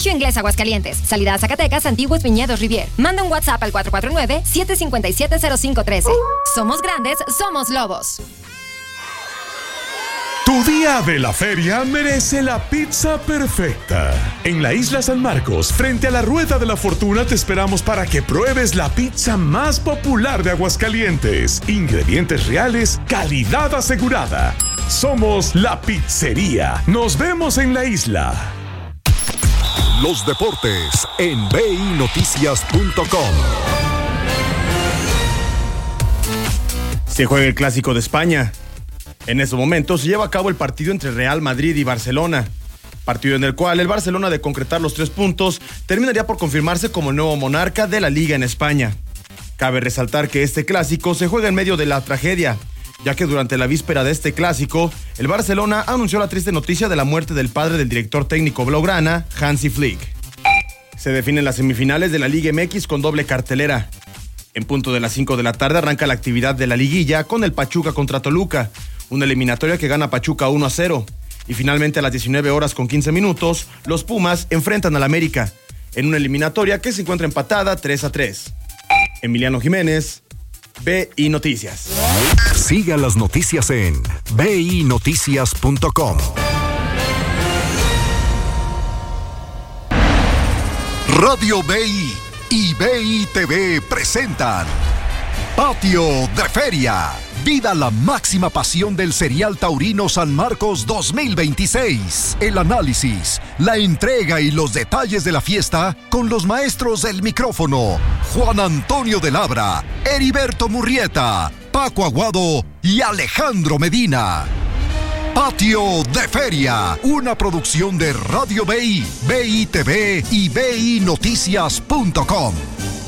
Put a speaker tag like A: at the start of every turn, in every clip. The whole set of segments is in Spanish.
A: Colegio Inglés Aguascalientes. Salida a Zacatecas, Antiguos Viñedos Rivier. Manda un WhatsApp al 449-757-0513. Somos grandes, somos lobos.
B: Tu día de la feria merece la pizza perfecta. En la Isla San Marcos, frente a la Rueda de la Fortuna, te esperamos para que pruebes la pizza más popular de Aguascalientes. Ingredientes reales, calidad asegurada. Somos La Pizzería. Nos vemos en la isla.
C: Los deportes en binoticias.com.
D: Se juega el Clásico de España. En estos momentos se lleva a cabo el partido entre Real Madrid y Barcelona. Partido en el cual el Barcelona, de concretar los 3 puntos, terminaría por confirmarse como el nuevo monarca de la Liga en España. Cabe resaltar que este clásico se juega en medio de la tragedia, ya que durante la víspera de este clásico, el Barcelona anunció la triste noticia de la muerte del padre del director técnico blaugrana, Hansi Flick. Se definen las semifinales de la Liga MX con doble cartelera. En punto de las 5 de la tarde arranca la actividad de la liguilla con el Pachuca contra Toluca, una eliminatoria que gana Pachuca 1-0. Y finalmente a las 19 horas con 15 minutos, los Pumas enfrentan al América, en una eliminatoria que se encuentra empatada 3-3. Emiliano Jiménez, BI Noticias.
C: Siga las noticias en binoticias.com. Radio BI y BI TV presentan Patio de Feria. Viva la máxima pasión del Serial Taurino San Marcos 2026. El análisis, la entrega y los detalles de la fiesta con los maestros del micrófono: Juan Antonio de Labra, Heriberto Murrieta, Paco Aguado y Alejandro Medina. Patio de Feria, una producción de Radio BI, BI TV y binoticias.com.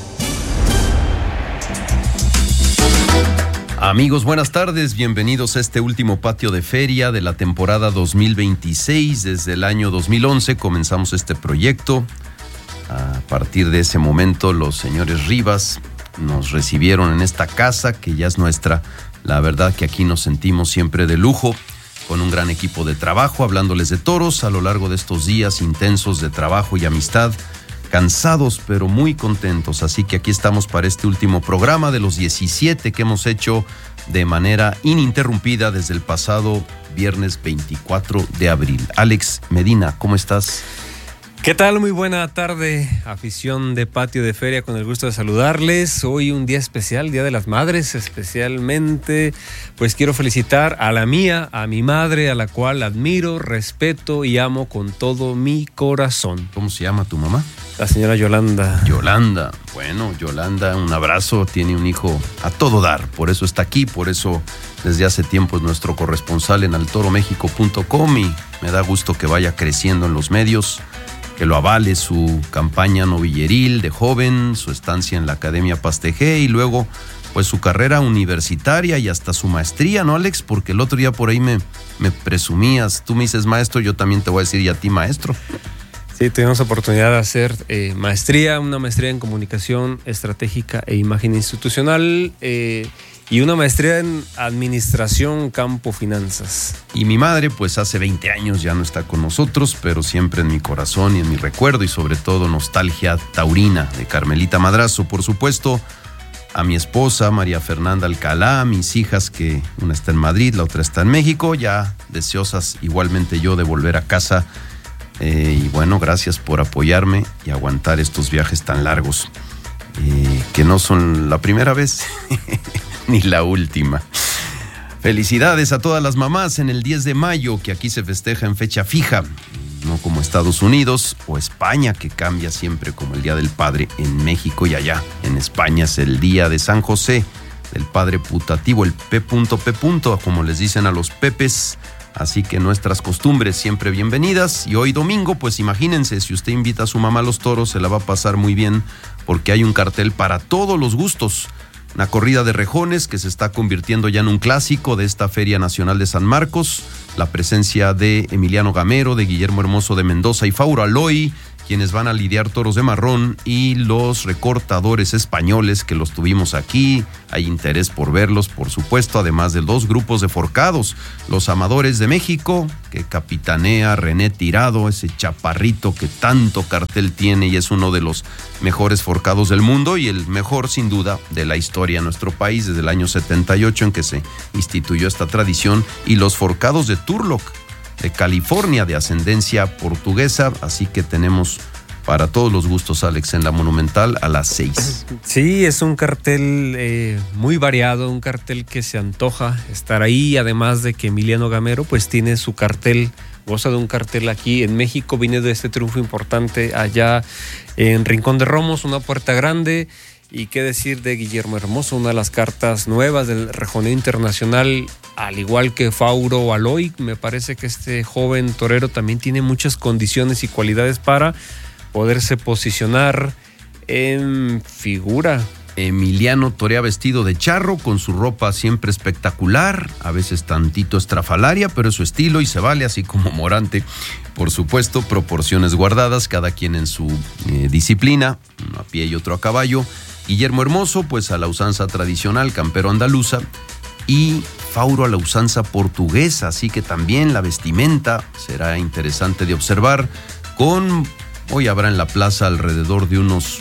E: Amigos, buenas tardes, bienvenidos a este último patio de feria de la temporada 2026. Desde el año 2011 comenzamos este proyecto. A partir de ese momento los señores Rivas nos recibieron en esta casa que ya es nuestra. La verdad que aquí nos sentimos siempre de lujo, con un gran equipo de trabajo, hablándoles de toros a lo largo de estos días intensos de trabajo y amistad. Cansados pero muy contentos, así que aquí estamos para este último programa de los 17 que hemos hecho de manera ininterrumpida desde el pasado viernes 24 de abril. Alex Medina, ¿cómo estás?
F: ¿Qué tal? Muy buena tarde, afición de Patio de Feria, con el gusto de saludarles. Hoy un día especial, Día de las Madres, especialmente pues quiero felicitar a la mía, a mi madre, a la cual admiro, respeto y amo con todo mi corazón.
E: ¿Cómo se llama tu mamá?
F: La señora Yolanda.
E: Yolanda, bueno, Yolanda, un abrazo, tiene un hijo a todo dar, por eso está aquí, por eso desde hace tiempo es nuestro corresponsal en altoromexico.com y me da gusto que vaya creciendo en los medios, que lo avale su campaña novilleril de joven, su estancia en la Academia Pastegé y luego pues su carrera universitaria y hasta su maestría, ¿no, Alex? Porque el otro día por ahí me presumías, tú me dices maestro, yo también te voy a decir y a ti maestro.
F: Sí, tuvimos oportunidad de hacer una maestría en comunicación estratégica e imagen institucional y una maestría en administración campo finanzas.
E: Y mi madre, pues hace 20 años ya no está con nosotros, pero siempre en mi corazón y en mi recuerdo y sobre todo nostalgia taurina de Carmelita Madrazo. Por supuesto, a mi esposa María Fernanda Alcalá, a mis hijas que una está en Madrid, la otra está en México, ya deseosas igualmente yo de volver a casa. Y bueno, gracias por apoyarme y aguantar estos viajes tan largos, que no son la primera vez ni la última. Felicidades a todas las mamás en el 10 de mayo, que aquí se festeja en fecha fija, no como Estados Unidos o España, que cambia siempre, como el Día del Padre en México, y allá en España es el Día de San José, del Padre Putativo, el P.P., como les dicen a los pepes. Así que nuestras costumbres siempre bienvenidas. Y hoy domingo, pues imagínense, si usted invita a su mamá a los toros, se la va a pasar muy bien, porque hay un cartel para todos los gustos. Una corrida de rejones que se está convirtiendo ya en un clásico de esta Feria Nacional de San Marcos. La presencia de Emiliano Gamero, de Guillermo Hermoso de Mendoza y Fauro Aloy, quienes van a lidiar toros de marrón, y los recortadores españoles, que los tuvimos aquí. Hay interés por verlos, por supuesto, además de 2 grupos de forcados. Los Amadores de México, que capitanea René Tirado, ese chaparrito que tanto cartel tiene y es uno de los mejores forcados del mundo y el mejor, sin duda, de la historia de nuestro país desde el año 78 en que se instituyó esta tradición. Y los forcados de Turlock, de California, de ascendencia portuguesa. Así que tenemos para todos los gustos, Alex, en la Monumental a las 6.
F: Sí, es un cartel muy variado, un cartel que se antoja estar ahí, además de que Emiliano Gamero pues tiene su cartel, goza de un cartel aquí en México, viene de este triunfo importante allá en Rincón de Romos, una puerta grande. Y qué decir de Guillermo Hermoso, una de las cartas nuevas del rejoneo internacional, al igual que Fauro Aloy. Me parece que este joven torero también tiene muchas condiciones y cualidades para poderse posicionar en figura.
E: Emiliano torea vestido de charro, con su ropa siempre espectacular, a veces tantito estrafalaria, pero es su estilo y se vale, así como Morante. Por supuesto, proporciones guardadas, cada quien en su disciplina, uno a pie y otro a caballo. Guillermo Hermoso, pues a la usanza tradicional, campero andaluza, y Fauro a la usanza portuguesa, así que también la vestimenta será interesante de observar. Hoy habrá en la plaza alrededor de unos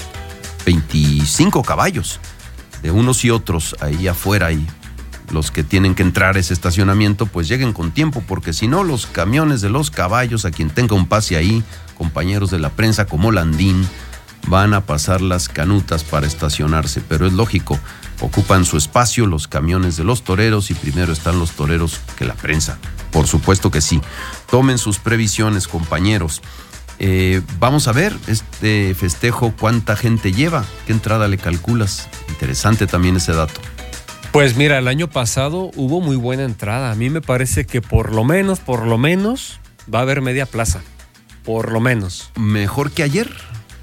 E: 25 caballos, de unos y otros ahí afuera, y los que tienen que entrar a ese estacionamiento pues lleguen con tiempo, porque si no, los camiones de los caballos, a quien tenga un pase ahí, compañeros de la prensa como Landín, van a pasar las canutas para estacionarse, pero es lógico, ocupan su espacio los camiones de los toreros y primero están los toreros que la prensa. Por supuesto que sí. Tomen sus previsiones, compañeros. Vamos a ver este festejo, cuánta gente lleva, qué entrada le calculas. Interesante también ese dato.
F: Pues mira, el año pasado hubo muy buena entrada. A mí me parece que por lo menos va a haber media plaza. Por lo menos.
E: Mejor que ayer.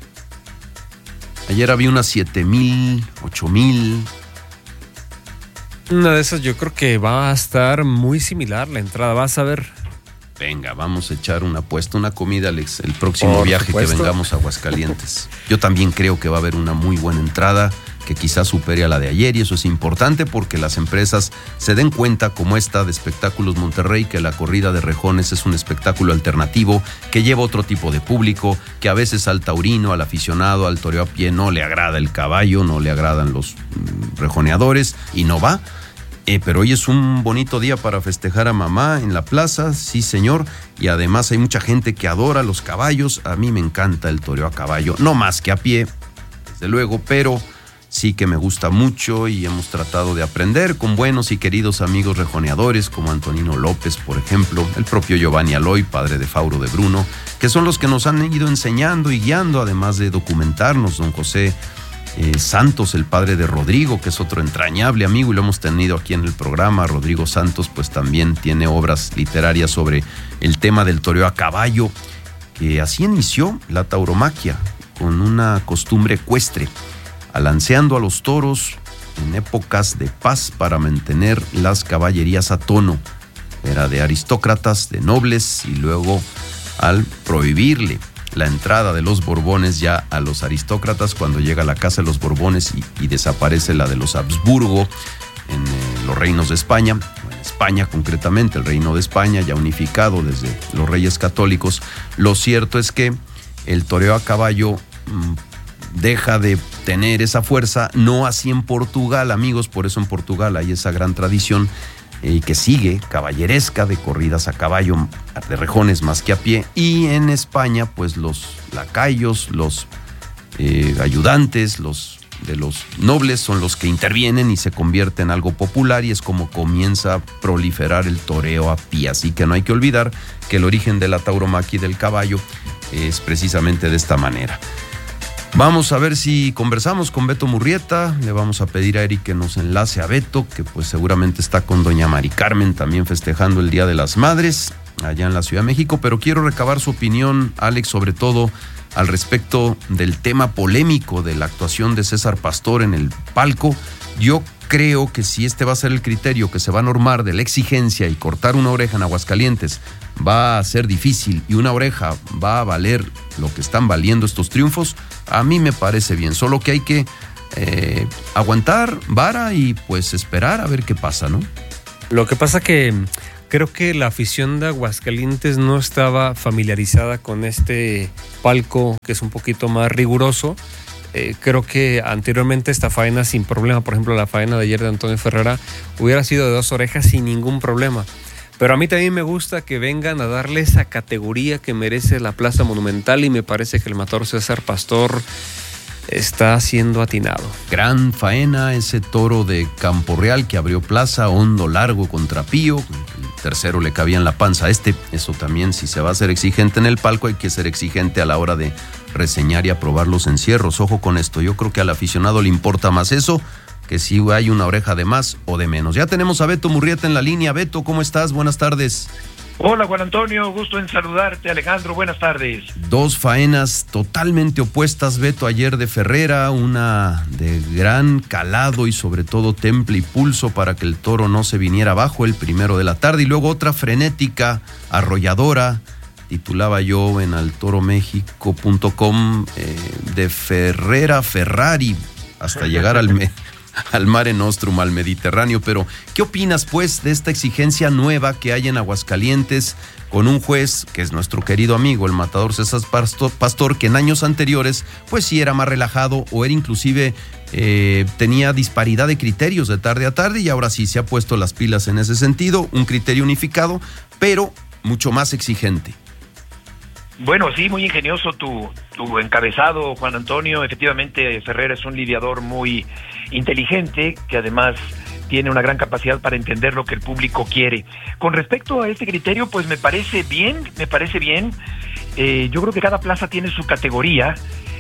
E: Ayer había unas 7,000, 8,000.
F: Una de esas yo creo que va a estar muy similar la entrada, vas a ver.
E: Venga, vamos a echar una apuesta, una comida, Alex, el próximo viaje que vengamos a Aguascalientes. Yo también creo que va a haber una muy buena entrada, que quizás supere a la de ayer, y eso es importante porque las empresas se den cuenta, como esta de Espectáculos Monterrey, que la corrida de rejones es un espectáculo alternativo que lleva otro tipo de público, que a veces al taurino, al aficionado, al toreo a pie no le agrada el caballo, no le agradan los rejoneadores y no va. Pero hoy es un bonito día para festejar a mamá en la plaza, sí señor, y además hay mucha gente que adora los caballos. A mí me encanta el toreo a caballo, no más que a pie, desde luego, pero sí que me gusta mucho y hemos tratado de aprender con buenos y queridos amigos rejoneadores como Antonino López, por ejemplo, el propio Giovanni Aloy, padre de Fauro de Bruno, que son los que nos han ido enseñando y guiando, además de documentarnos. Don José Santos, el padre de Rodrigo, que es otro entrañable amigo y lo hemos tenido aquí en el programa. Rodrigo Santos pues también tiene obras literarias sobre el tema del toreo a caballo, que así inició la tauromaquia, con una costumbre ecuestre, alanceando a los toros en épocas de paz para mantener las caballerías a tono. Era de aristócratas, de nobles, y luego al prohibirle la entrada de los Borbones ya a los aristócratas, cuando llega la casa de los Borbones y desaparece la de los Habsburgo en los reinos de España, o en España concretamente, el reino de España ya unificado desde los reyes católicos. Lo cierto es que el toreo a caballo deja de tener esa fuerza, no así en Portugal, amigos, por eso en Portugal hay esa gran tradición que sigue, caballeresca, de corridas a caballo, de rejones más que a pie, y en España pues los lacayos, los ayudantes, los de los nobles son los que intervienen y se convierte en algo popular, y es como comienza a proliferar el toreo a pie. Así que no hay que olvidar que el origen de la tauromaquia y del caballo es precisamente de esta manera. Vamos a ver si conversamos con Beto Murrieta. Le vamos a pedir a Eric que nos enlace a Beto, que pues seguramente está con doña Mari Carmen también festejando el Día de las Madres allá en la Ciudad de México, pero quiero recabar su opinión, Alex, sobre todo al respecto del tema polémico de la actuación de César Pastor en el palco. yo creo que si este va a ser el criterio que se va a normar de la exigencia y cortar una oreja en Aguascalientes va a ser difícil y una oreja va a valer lo que están valiendo estos triunfos, a mí me parece bien. Solo que hay que aguantar vara y pues esperar a ver qué pasa, ¿no?
F: Lo que pasa que creo que la afición de Aguascalientes no estaba familiarizada con este palco que es un poquito más riguroso. Creo que anteriormente esta faena sin problema, por ejemplo la faena de ayer de Antonio Ferrera, hubiera sido de 2 orejas sin ningún problema. Pero a mí también me gusta que vengan a darle esa categoría que merece la Plaza Monumental y me parece que el matador César Pastor está siendo atinado.
E: Gran faena ese toro de Campo Real que abrió plaza, hondo, largo contra Pío. El tercero le cabía en la panza. Eso también, si se va a ser exigente en el palco, hay que ser exigente a la hora de reseñar y aprobar los encierros. Ojo con esto, yo creo que al aficionado le importa más eso que si hay una oreja de más o de menos. Ya tenemos a Beto Murrieta en la línea. Beto, ¿cómo estás? Buenas tardes.
G: Hola Juan Antonio, gusto en saludarte. Alejandro, buenas tardes.
E: 2 faenas totalmente opuestas, Beto, ayer de Ferrera, una de gran calado y sobre todo temple y pulso para que el toro no se viniera abajo el primero de la tarde, y luego otra frenética, arrolladora, titulaba yo en altoromexico.com, de Ferrera Ferrari, hasta llegar al Mare Nostrum, al Mediterráneo. Pero, ¿qué opinas, pues, de esta exigencia nueva que hay en Aguascalientes con un juez que es nuestro querido amigo, el matador César Pastor, que en años anteriores, pues sí era más relajado o era inclusive, tenía disparidad de criterios de tarde a tarde, y ahora sí se ha puesto las pilas en ese sentido, un criterio unificado, pero mucho más exigente?
G: Bueno, sí, muy ingenioso tu encabezado, Juan Antonio. Efectivamente, Ferrera es un lidiador muy inteligente, que además tiene una gran capacidad para entender lo que el público quiere. Con respecto a este criterio, pues me parece bien. Yo creo que cada plaza tiene su categoría.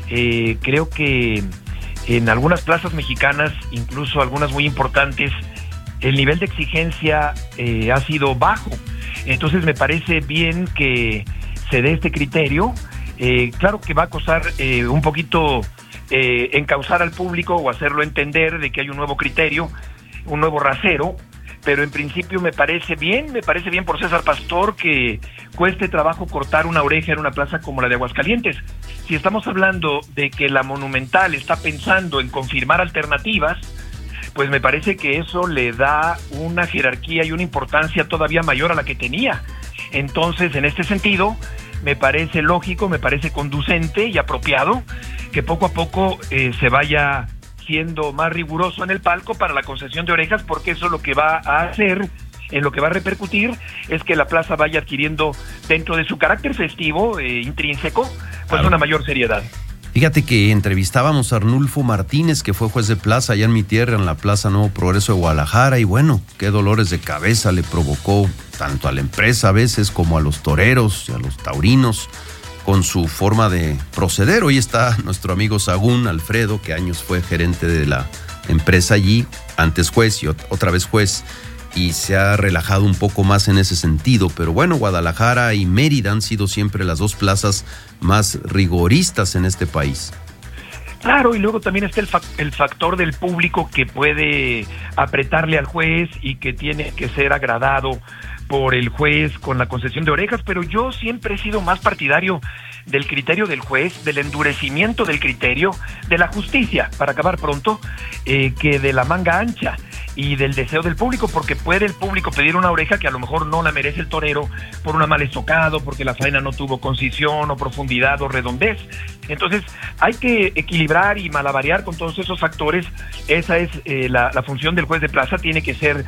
G: Creo que en algunas plazas mexicanas, incluso algunas muy importantes, el nivel de exigencia ha sido bajo. Entonces me parece bien que se dé este criterio. Claro que va a costar un poquito encauzar al público o hacerlo entender de que hay un nuevo criterio, un nuevo rasero, pero en principio me parece bien por César Pastor que cueste trabajo cortar una oreja en una plaza como la de Aguascalientes. Si estamos hablando de que la Monumental está pensando en confirmar alternativas, pues me parece que eso le da una jerarquía y una importancia todavía mayor a la que tenía. Entonces, en este sentido, me parece lógico, me parece conducente y apropiado que poco a poco se vaya siendo más riguroso en el palco para la concesión de orejas, porque eso lo que va a hacer, en lo que va a repercutir, es que la plaza vaya adquiriendo, dentro de su carácter festivo intrínseco, pues claro, una mayor seriedad.
E: Fíjate que entrevistábamos a Arnulfo Martínez, que fue juez de plaza allá en mi tierra, en la Plaza Nuevo Progreso de Guadalajara, y bueno, qué dolores de cabeza le provocó tanto a la empresa a veces como a los toreros y a los taurinos con su forma de proceder. Hoy está nuestro amigo Sagún Alfredo, que años fue gerente de la empresa allí, antes juez y otra vez juez, y se ha relajado un poco más en ese sentido. Pero bueno, Guadalajara y Mérida han sido siempre las 2 plazas más rigoristas en este país.
G: Claro, y luego también está el factor del público que puede apretarle al juez y que tiene que ser agradado por el juez con la concesión de orejas, pero yo siempre he sido más partidario del criterio del juez, del endurecimiento del criterio, de la justicia, para acabar pronto, que de la manga ancha y del deseo del público, porque puede el público pedir una oreja que a lo mejor no la merece el torero por una mal estocado, porque la faena no tuvo concisión o profundidad o redondez. Entonces hay que equilibrar y malabarear con todos esos factores. Esa es la función del juez de plaza. Tiene que ser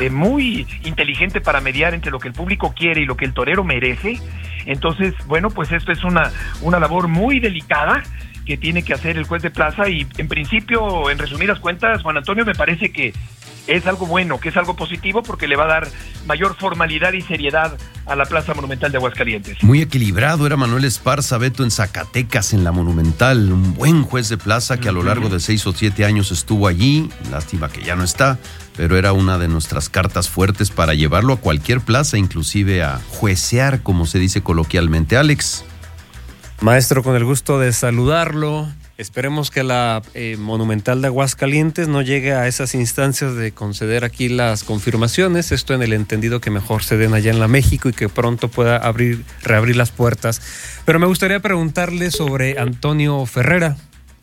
G: muy inteligente para mediar entre lo que el público quiere y lo que el torero merece. Entonces, bueno, pues esto es una labor muy delicada que tiene que hacer el juez de plaza, y en principio, en resumidas cuentas, Juan Antonio, me parece que es algo bueno, que es algo positivo, porque le va a dar mayor formalidad y seriedad a la Plaza Monumental de Aguascalientes.
E: Muy equilibrado era Manuel Esparza, Beto, en Zacatecas, en la Monumental, un buen juez de plaza que a lo largo de 6 o 7 años estuvo allí. Lástima que ya no está, pero era una de nuestras cartas fuertes para llevarlo a cualquier plaza, inclusive a juecear, como se dice coloquialmente. Alex.
F: Maestro, con el gusto de saludarlo. Esperemos que la Monumental de Aguascalientes no llegue a esas instancias de conceder aquí las confirmaciones, esto en el entendido que mejor se den allá en la México y que pronto pueda reabrir las puertas. Pero me gustaría preguntarle sobre Antonio Ferrera.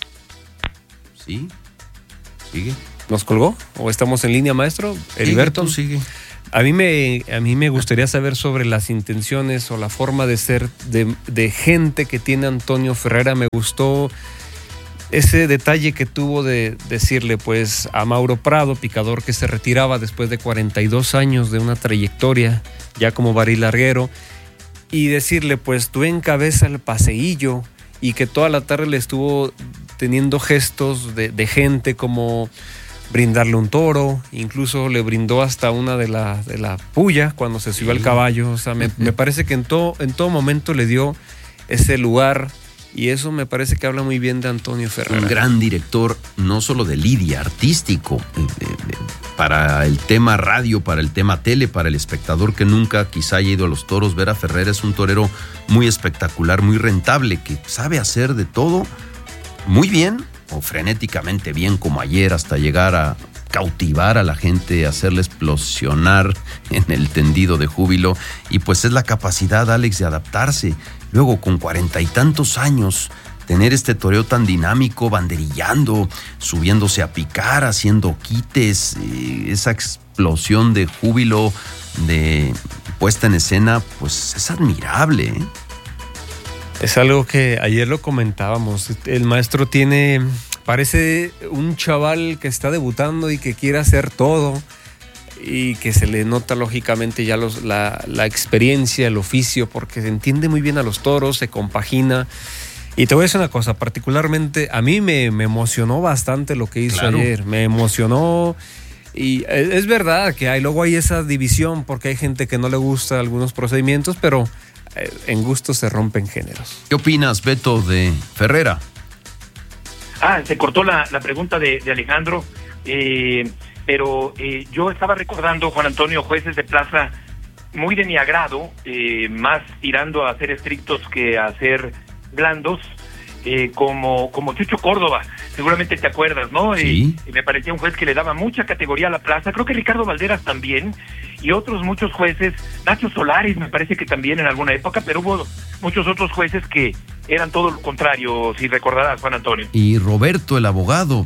E: Sí, sigue.
F: ¿Nos colgó? ¿O estamos en línea, maestro? Heriberto.
E: Sigue.
F: A mí me gustaría saber sobre las intenciones o la forma de ser de gente que tiene Antonio Ferrera. Me gustó ese detalle que tuvo de decirle pues a Mauro Prado, picador que se retiraba después de 42 años de una trayectoria ya como barilarguero, y decirle pues tú encabeza el paseillo, y que toda la tarde le estuvo teniendo gestos de gente como brindarle un toro, incluso le brindó hasta una de la puya cuando se subió al caballo. O sea, me parece que en todo momento le dio ese lugar, y eso me parece que habla muy bien de Antonio Ferrera.
E: Un gran director, no solo de lidia, artístico, para el tema radio, para el tema tele, para el espectador que nunca quizá haya ido a los toros. Ver a Ferrera es un torero muy espectacular, muy rentable, que sabe hacer de todo muy bien, o frenéticamente bien, como ayer, hasta llegar a cautivar a la gente, hacerle explosionar en el tendido de júbilo. Y pues es la capacidad, Alex, de adaptarse. Luego, con 40 y tantos años, tener este toreo tan dinámico, banderillando, subiéndose a picar, haciendo quites, esa explosión de júbilo, de puesta en escena, pues es admirable, ¿eh?
F: Es algo que ayer lo comentábamos. El maestro parece un chaval que está debutando y que quiere hacer todo, y que se le nota lógicamente ya la experiencia, el oficio, porque se entiende muy bien a los toros, se compagina. Y te voy a decir una cosa, particularmente a mí me emocionó bastante lo que hizo ayer, me emocionó. Y es verdad que luego hay esa división, porque hay gente que no le gusta algunos procedimientos, pero en gusto se rompen géneros.
E: ¿Qué opinas, Beto, de Ferrera?
G: Se cortó la pregunta de Alejandro, pero yo estaba recordando, Juan Antonio, jueces de plaza muy de mi agrado, más tirando a ser estrictos que a ser blandos, como Chucho Córdoba, seguramente te acuerdas, ¿no?
E: Sí.
G: Me parecía un juez que le daba mucha categoría a la plaza, creo que Ricardo Valderas también, y otros muchos jueces, Nacho Solares me parece que también en alguna época, pero hubo muchos otros jueces que eran todo lo contrario, si recordarás, Juan Antonio.
E: Y Roberto, el abogado.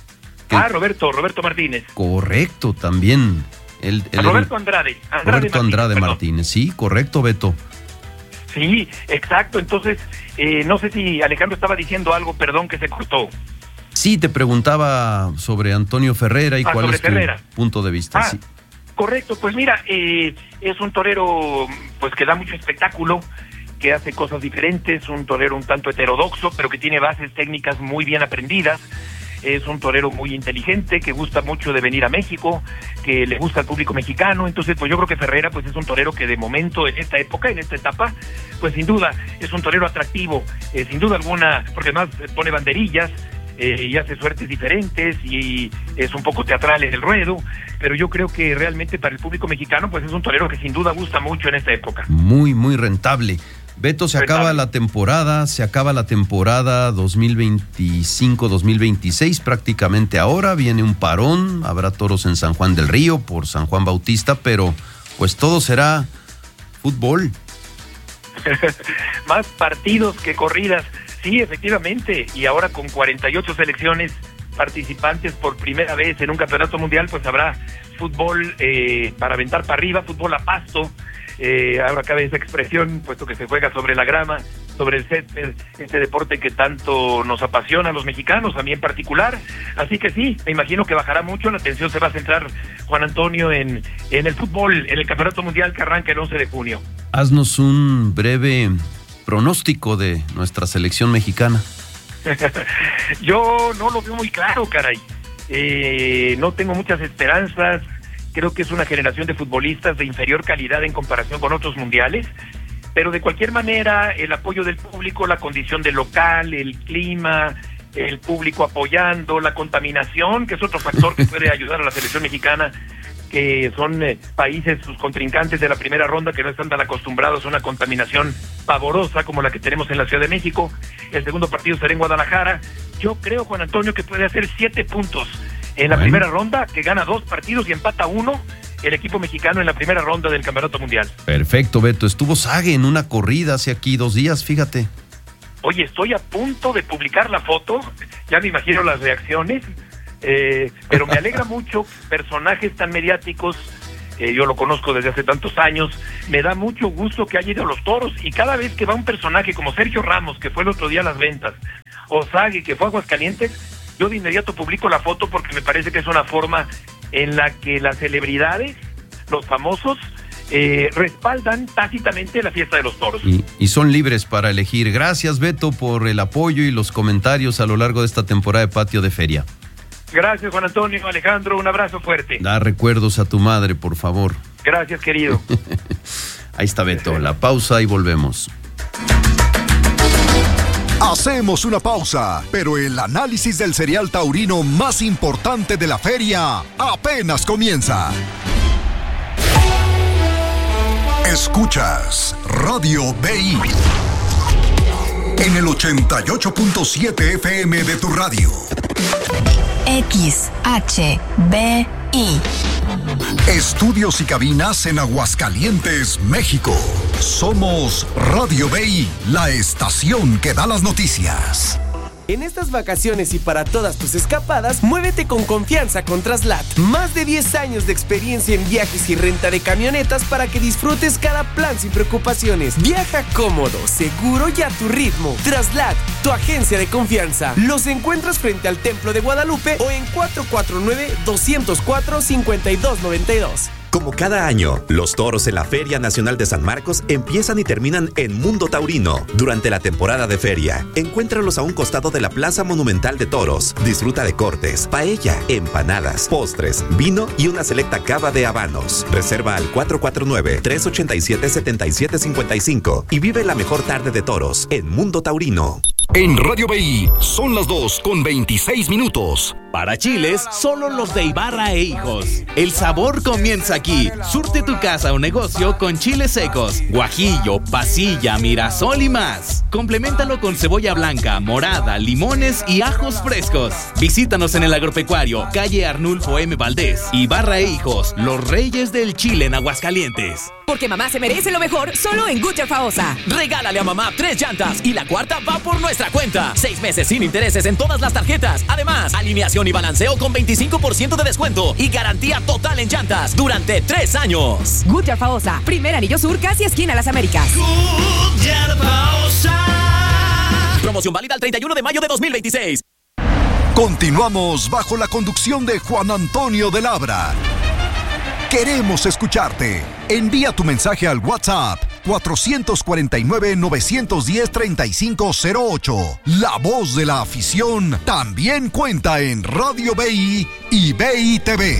G: Roberto Martínez.
E: Correcto, también.
G: Roberto Andrade.
E: Roberto Andrade Martínez, sí, correcto, Beto.
G: Sí, exacto. Entonces, no sé si Alejandro estaba diciendo algo, perdón, que se cortó.
E: Sí, te preguntaba sobre Antonio Ferrera y cuál es tu punto de vista. Sí.
G: Correcto, pues mira, es un torero pues que da mucho espectáculo, que hace cosas diferentes, un torero un tanto heterodoxo, pero que tiene bases técnicas muy bien aprendidas. Es un torero muy inteligente, que gusta mucho de venir a México, que le gusta al público mexicano. Entonces, pues yo creo que Ferrera pues es un torero que de momento, en esta época, en esta etapa, pues sin duda es un torero atractivo, sin duda alguna, porque además pone banderillas, y hace suertes diferentes, y es un poco teatral en el ruedo, pero yo creo que realmente para el público mexicano pues es un torero que sin duda gusta mucho en esta época.
E: Muy, muy rentable. Beto, se acaba la temporada 2025-2026 prácticamente ahora, viene un parón, habrá toros en San Juan del Río por San Juan Bautista, pero pues todo será fútbol.
G: Más partidos que corridas, sí, efectivamente, y ahora con 48 selecciones participantes por primera vez en un campeonato mundial, pues habrá fútbol para aventar para arriba, fútbol a pasto. Ahora cabe esa expresión, puesto que se juega sobre la grama, sobre el césped, este deporte que tanto nos apasiona a los mexicanos, a mí en particular. Así que sí, me imagino que bajará mucho, la atención se va a centrar, Juan Antonio, en el fútbol, en el campeonato mundial que arranca el 11 de junio.
E: Haznos un breve pronóstico de nuestra selección mexicana.
G: Yo no lo veo muy claro, caray. No tengo muchas esperanzas. Creo que es una generación de futbolistas de inferior calidad en comparación con otros mundiales, pero de cualquier manera el apoyo del público, la condición del local, el clima, el público apoyando, la contaminación, que es otro factor que puede ayudar a la selección mexicana, que son países, sus contrincantes de la primera ronda, que no están tan acostumbrados a una contaminación pavorosa como la que tenemos en la Ciudad de México. El segundo partido será en Guadalajara. Yo creo, Juan Antonio, que puede hacer 7 puntos en la primera ronda, que gana 2 partidos y empata 1 el equipo mexicano en la primera ronda del Campeonato Mundial.
E: Perfecto, Beto. Estuvo Sague en una corrida hace aquí 2 días, fíjate.
G: Oye, estoy a punto de publicar la foto, ya me imagino las reacciones, pero me alegra mucho personajes tan mediáticos, yo lo conozco desde hace tantos años, me da mucho gusto que haya ido a los toros, y cada vez que va un personaje como Sergio Ramos, que fue el otro día a las ventas, o Sague, que fue a Aguascalientes, yo de inmediato publico la foto porque me parece que es una forma en la que las celebridades, los famosos, respaldan tácitamente la fiesta de los toros.
E: Y son libres para elegir. Gracias, Beto, por el apoyo y los comentarios a lo largo de esta temporada de Patio de Feria.
G: Gracias, Juan Antonio, Alejandro, un abrazo fuerte.
E: Da recuerdos a tu madre, por favor.
G: Gracias, querido.
E: Ahí está Beto, la pausa y volvemos.
C: Hacemos una pausa, pero el análisis del cereal taurino más importante de la feria apenas comienza. Escuchas Radio BI en el 88.7 FM de tu radio.
H: XHBI.
C: Estudios y cabinas en Aguascalientes, México. Somos Radio BI, la estación que da las noticias.
I: En estas vacaciones y para todas tus escapadas, muévete con confianza con Traslat. Más de 10 años de experiencia en viajes y renta de camionetas para que disfrutes cada plan sin preocupaciones. Viaja cómodo, seguro y a tu ritmo. Traslat, tu agencia de confianza. Los encuentras frente al Templo de Guadalupe o en 449-204-5292.
J: Como cada año, los toros en la Feria Nacional de San Marcos empiezan y terminan en Mundo Taurino. Durante la temporada de feria, encuéntralos a un costado de la Plaza Monumental de Toros. Disfruta de cortes, paella, empanadas, postres, vino y una selecta cava de habanos. Reserva al 449-387-7755 y vive la mejor tarde de toros en Mundo Taurino.
C: En Radio BI son las 2:26.
K: Para chiles, solo los de Ibarra e Hijos. El sabor comienza aquí. Surte tu casa o negocio con chiles secos, guajillo, pasilla, mirasol y más. Compleméntalo con cebolla blanca, morada, limones y ajos frescos. Visítanos en el Agropecuario, calle Arnulfo M. Valdés. Ibarra e Hijos, los reyes del chile en Aguascalientes.
A: Porque mamá se merece lo mejor, solo en Goodyear Faosa.
K: Regálale a mamá 3 llantas y la cuarta va por nuestra cuenta. 6 meses sin intereses en todas las tarjetas. Además, alineación y balanceo con 25% de descuento y garantía total en llantas durante 3 años.
A: Goodyear Faosa, primer anillo sur, casi esquina Las Américas.
K: Goodyear Faosa. Promoción válida el 31 de mayo de 2026.
C: Continuamos bajo la conducción de Juan Antonio de Labra. Queremos escucharte. Envía tu mensaje al WhatsApp 449-910-3508. La voz de la afición también cuenta en Radio BI y BI TV.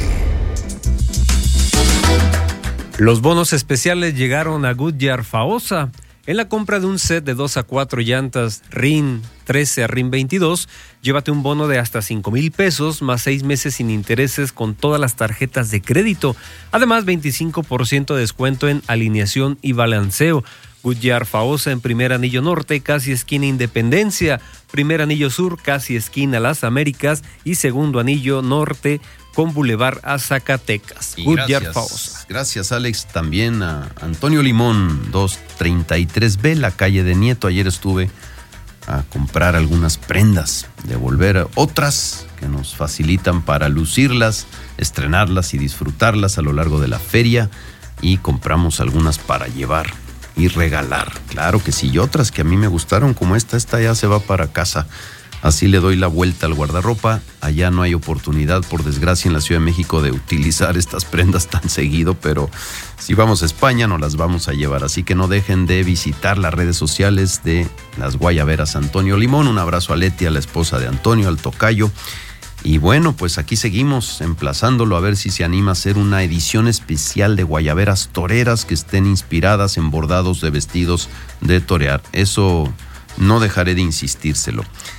F: Los bonos especiales llegaron a Goodyear Faosa. En la compra de un set de 2 a 4 llantas RIN 13 a RIN 22, llévate un bono de hasta 5,000 pesos más 6 meses sin intereses con todas las tarjetas de crédito. Además, 25% de descuento en alineación y balanceo. Goodyear Faosa en primer anillo norte, casi esquina Independencia, primer anillo sur, casi esquina Las Américas y segundo anillo norte con Boulevard a Zacatecas. Goodyear Faosa.
E: Gracias, Alex. También a Antonio Limón, 233B, la calle de Nieto. Ayer estuve a comprar algunas prendas, devolver otras que nos facilitan para lucirlas, estrenarlas y disfrutarlas a lo largo de la feria, y compramos algunas para llevar y regalar. Claro que sí, y otras que a mí me gustaron, como esta ya se va para casa. Así le doy la vuelta al guardarropa. Allá no hay oportunidad, por desgracia, en la Ciudad de México de utilizar estas prendas tan seguido, pero si vamos a España nos las vamos a llevar. Así que no dejen de visitar las redes sociales de las Guayaberas Antonio Limón. Un abrazo a Leti, a la esposa de Antonio, al tocayo. Y bueno, pues aquí seguimos emplazándolo a ver si se anima a hacer una edición especial de guayaberas toreras que estén inspiradas en bordados de vestidos de torear. Eso no dejaré de insistírselo.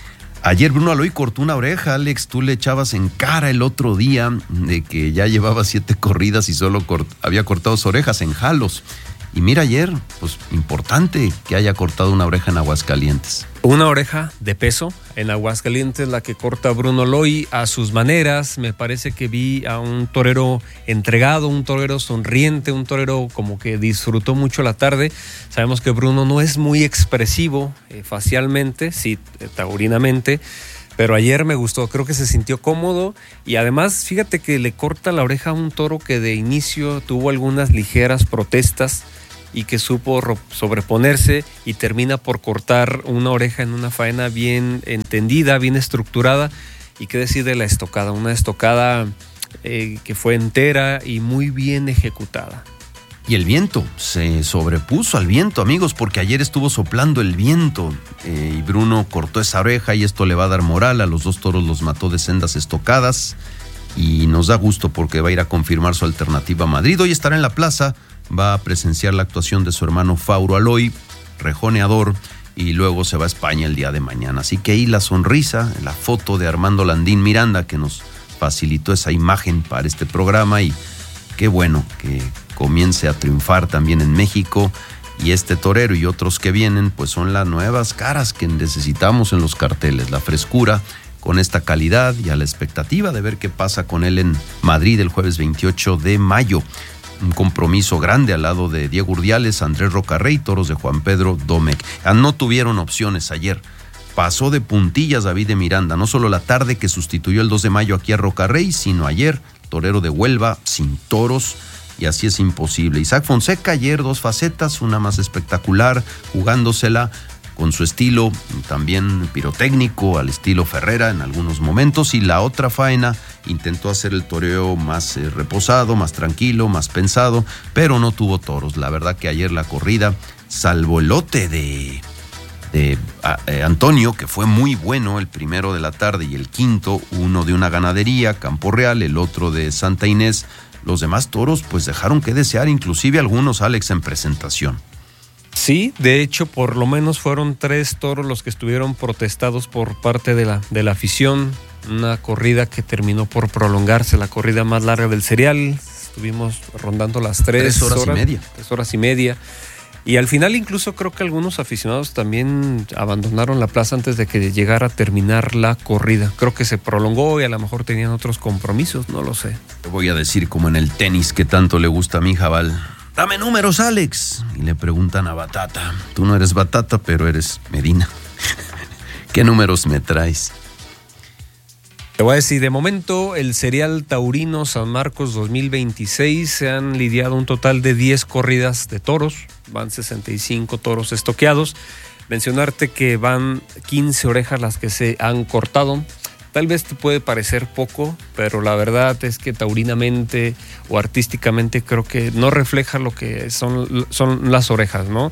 E: Ayer Bruno Aloy cortó una oreja, Alex, tú le echabas en cara el otro día de que ya llevaba 7 corridas y solo había cortado sus orejas en jalos. Y mira ayer, pues importante que haya cortado una oreja en Aguascalientes.
F: Una oreja de peso en Aguascalientes, la que corta Bruno Aloy a sus maneras. Me parece que vi a un torero entregado, un torero sonriente, un torero como que disfrutó mucho la tarde. Sabemos que Bruno no es muy expresivo facialmente, sí, taurinamente, pero ayer me gustó, creo que se sintió cómodo y además fíjate que le corta la oreja a un toro que de inicio tuvo algunas ligeras protestas y que supo sobreponerse y termina por cortar una oreja en una faena bien entendida, bien estructurada. Y qué decir de la estocada, una estocada que fue entera y muy bien ejecutada.
E: Y el viento, se sobrepuso al viento, amigos, porque ayer estuvo soplando el viento y Bruno cortó esa oreja y esto le va a dar moral. A los 2 toros los mató de sendas estocadas y nos da gusto porque va a ir a confirmar su alternativa a Madrid. Hoy estará en la plaza, va a presenciar la actuación de su hermano Fauro Aloy, rejoneador, y luego se va a España el día de mañana. Así que ahí la sonrisa, la foto de Armando Landín Miranda que nos facilitó esa imagen para este programa y qué bueno que comience a triunfar también en México. Y este torero y otros que vienen pues son las nuevas caras que necesitamos en los carteles, la frescura con esta calidad y a la expectativa de ver qué pasa con él en Madrid el jueves 28 de mayo. Un compromiso grande al lado de Diego Urdiales, Andrés Rocarrey, toros de Juan Pedro Domecq. No tuvieron opciones ayer. Pasó de puntillas David de Miranda, no solo la tarde que sustituyó el 2 de mayo aquí a Rocarrey, sino ayer, torero de Huelva, sin toros, y así es imposible. Isaac Fonseca ayer 2 facetas, una más espectacular, jugándosela con su estilo también pirotécnico, al estilo Ferrera en algunos momentos, y la otra faena intentó hacer el toreo más reposado, más tranquilo, más pensado, pero no tuvo toros. La verdad que ayer la corrida, salvo el lote de Antonio, que fue muy bueno el primero de la tarde y el quinto, uno de una ganadería, Campo Real, el otro de Santa Inés, los demás toros pues dejaron que desear, inclusive algunos, Alex, en presentación.
F: Sí, de hecho, por lo menos fueron 3 toros los que estuvieron protestados por parte de la afición. Una corrida que terminó por prolongarse, la corrida más larga del serial. Estuvimos rondando las 3 horas y media. 3 horas y media. Y al final incluso creo que algunos aficionados también abandonaron la plaza antes de que llegara a terminar la corrida. Creo que se prolongó y a lo mejor tenían otros compromisos, no lo sé.
E: Te voy a decir como en el tenis que tanto le gusta a mi Jabal. Dame números, Alex. Y le preguntan a Batata. Tú no eres Batata, pero eres Medina. ¿Qué números me traes?
F: Te voy a decir, de momento, el serial taurino San Marcos 2026 se han lidiado un total de 10 corridas de toros. Van 65 toros estoqueados. Mencionarte que van 15 orejas las que se han cortado. Tal vez te puede parecer poco, pero la verdad es que taurinamente o artísticamente creo que no refleja lo que son las orejas, ¿no?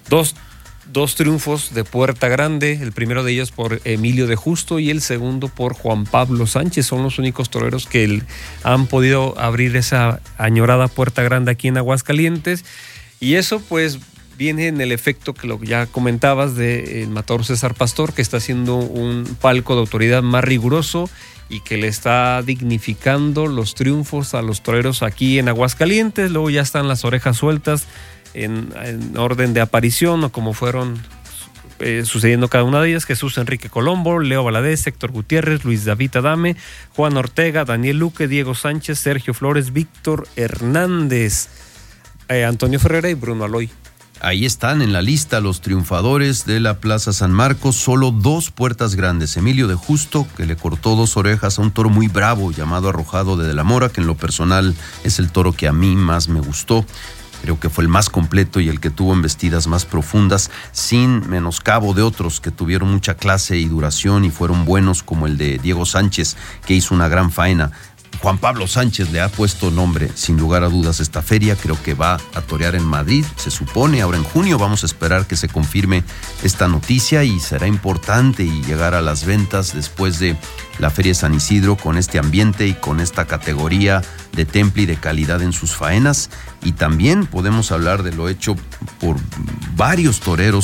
F: Dos triunfos de Puerta Grande, el primero de ellos por Emilio de Justo y el segundo por Juan Pablo Sánchez. Son los únicos toreros que han podido abrir esa añorada Puerta Grande aquí en Aguascalientes. Y eso pues viene en el efecto que lo que ya comentabas del matador César Pastor, que está haciendo un palco de autoridad más riguroso y que le está dignificando los triunfos a los toreros aquí en Aguascalientes. Luego ya están las orejas sueltas en orden de aparición o como fueron sucediendo cada una de ellas: Jesús Enrique Colombo, Leo Valadez, Héctor Gutiérrez, Luis David Adame, Juan Ortega, Daniel Luque, Diego Sánchez, Sergio Flores, Víctor Hernández, Antonio Ferrera y Bruno Aloy.
E: Ahí están en la lista los triunfadores de la Plaza San Marcos, solo 2 puertas grandes. Emilio de Justo, que le cortó 2 orejas a un toro muy bravo llamado Arrojado de la Mora, que en lo personal es el toro que a mí más me gustó. Creo que fue el más completo y el que tuvo embestidas más profundas, sin menoscabo de otros que tuvieron mucha clase y duración y fueron buenos, como el de Diego Sánchez, que hizo una gran faena. Juan Pablo Sánchez le ha puesto nombre, sin lugar a dudas, esta feria. Creo que va a torear en Madrid, se supone, ahora en junio. Vamos a esperar que se confirme esta noticia y será importante y llegar a las ventas después de la Feria de San Isidro con este ambiente y con esta categoría de temple y de calidad en sus faenas. Y también podemos hablar de lo hecho por varios toreros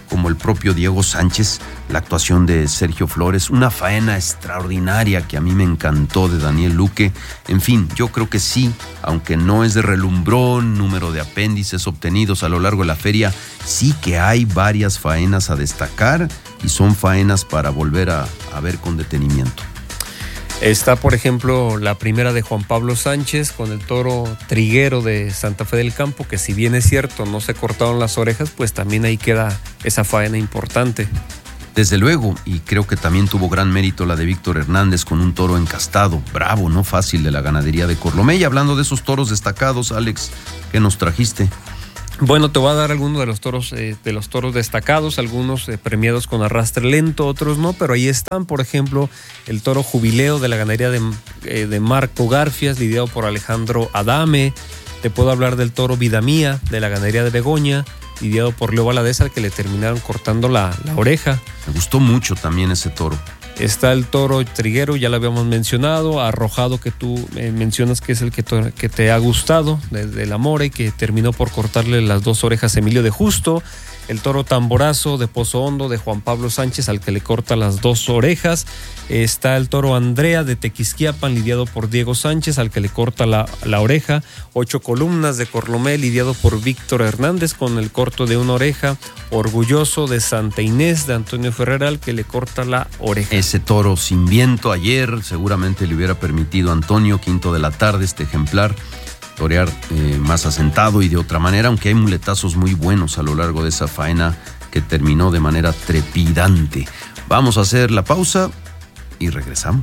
E: como el propio Diego Sánchez, la actuación de Sergio Flores, una faena extraordinaria que a mí me encantó de Daniel Luque. En fin, yo creo que sí, aunque no es de relumbrón, número de apéndices obtenidos a lo largo de la feria, sí que hay varias faenas a destacar y son faenas para volver a ver con detenimiento.
F: Está, por ejemplo, la primera de Juan Pablo Sánchez con el toro triguero de Santa Fe del Campo, que si bien es cierto no se cortaron las orejas, pues también ahí queda esa faena importante.
E: Desde luego, y creo que también tuvo gran mérito la de Víctor Hernández con un toro encastado, bravo, no fácil, de la ganadería de Corlomé. Y hablando de esos toros destacados, Alex, ¿qué nos trajiste?
F: Bueno, te voy a dar algunos de los toros destacados, algunos premiados con arrastre lento, otros no, pero ahí están, por ejemplo, el toro Jubileo de la ganadería de Marco Garfias, lidiado por Alejandro Adame. Te puedo hablar del toro Vida Mía de la ganadería de Begoña, lidiado por Leo Valadez, al que le terminaron cortando la oreja.
E: Me gustó mucho también ese toro.
F: Está el toro triguero, ya lo habíamos mencionado, Arrojado, que tú mencionas que es el que te ha gustado, de la More, que terminó por cortarle las 2 orejas a Emilio de Justo. El toro Tamborazo de Pozo Hondo de Juan Pablo Sánchez, al que le corta las 2 orejas. Está el toro Andrea de Tequisquiapan, lidiado por Diego Sánchez, al que le corta la oreja. 8 columnas de Corlomé, lidiado por Víctor Hernández, con el corto de una oreja. Orgulloso de Santa Inés de Antonio Ferrera, al que le corta la oreja.
E: Ese toro sin viento ayer seguramente le hubiera permitido a Antonio, quinto de la tarde, este ejemplar, torear más asentado y de otra manera, aunque hay muletazos muy buenos a lo largo de esa faena que terminó de manera trepidante. Vamos a hacer la pausa y regresamos.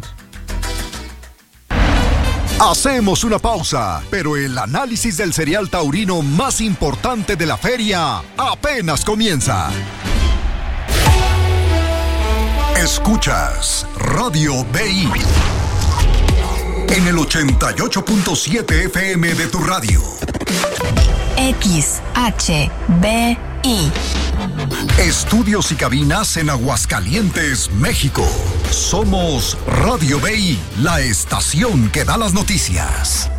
C: Hacemos una pausa, pero el análisis del cereal taurino más importante de la feria apenas comienza. Escuchas Radio BI en el 88.7 FM de tu radio.
H: XHBI.
C: Estudios y cabinas en Aguascalientes, México. Somos Radio BI, la estación que da las noticias.